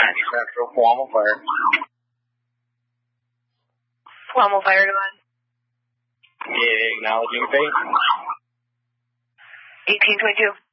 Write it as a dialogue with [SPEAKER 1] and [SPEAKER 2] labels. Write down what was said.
[SPEAKER 1] Central, Wamo Fire.
[SPEAKER 2] Wamo Fire, go on.
[SPEAKER 1] Yeah, acknowledging base.
[SPEAKER 2] 1822.